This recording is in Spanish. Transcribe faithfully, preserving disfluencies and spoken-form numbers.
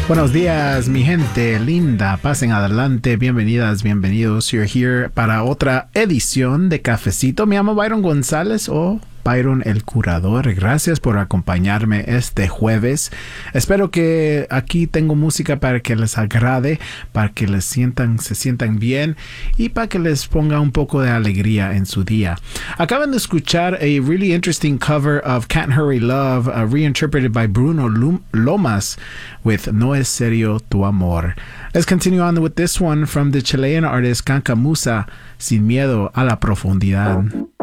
Buenos días, mi gente linda. Pasen adelante. Bienvenidas, bienvenidos. You're here para otra edición de Cafecito. Me llamo Byron González o Byron el Curador. Gracias por acompañarme este jueves. Espero que aquí tengo música para que les agrade, para que les sientan, se sientan bien y para que les ponga un poco de alegría en su día. Acaban de escuchar a really interesting cover of Can't Hurry Love, uh, reinterpreted by Bruno Lomas with No Es Serio Tu Amor. Let's continue on with this one from the Chilean artist Kanka Musa, Sin Miedo a la Profundidad.